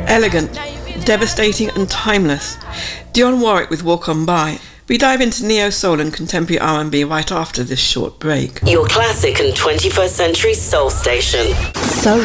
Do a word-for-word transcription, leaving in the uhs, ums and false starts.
Elegant, devastating and timeless. Dionne Warwick with Walk On By. We dive into neo-soul and contemporary R and B right after this short break. Your classic and twenty-first century soul station. So